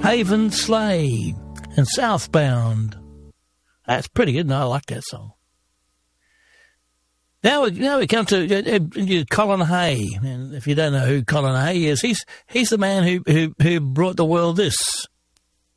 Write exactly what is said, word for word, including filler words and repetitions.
Haven Sleigh and Southbound. That's pretty good, and I like that song. Now we, now we come to uh, uh, Colin Hay. And if you don't know who Colin Hay is, he's he's the man who, who, who brought the world this.